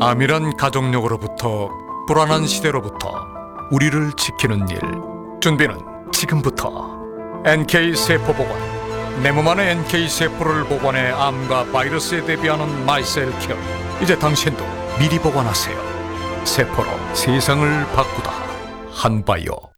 암이란 가족력으로부터 불안한 시대로부터 우리를 지키는 일, 준비는 지금부터. NK세포보관, 내 몸 안의 NK세포를 보관해 암과 바이러스에 대비하는 마이셀큐어. 이제 당신도 미리 보관하세요. 세포로 세상을 바꾸다. 한바이오.